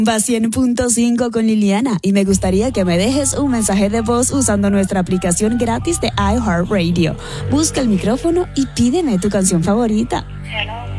Va 100.5 con Liliana y me gustaría que me dejes un mensaje de voz usando nuestra aplicación gratis de iHeartRadio. Busca el micrófono y pídeme tu canción favorita. Hello.